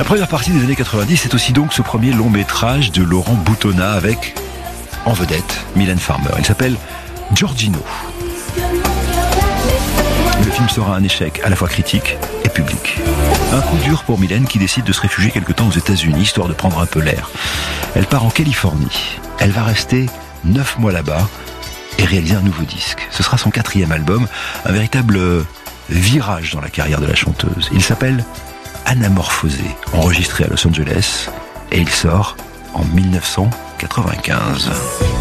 La première partie des années 90, c'est aussi donc ce premier long métrage de Laurent Boutonnat avec, en vedette, Mylène Farmer. Il s'appelle Giorgino. Le film sera un échec à la fois critique et public. Un coup dur pour Mylène qui décide de se réfugier quelque temps aux États-Unis, histoire de prendre un peu l'air. Elle part en Californie. Elle va rester 9 mois là-bas et réaliser un nouveau disque. Ce sera son 4e album, un véritable virage dans la carrière de la chanteuse. Il s'appelle Anamorphosé, enregistré à Los Angeles, et il sort en 1995.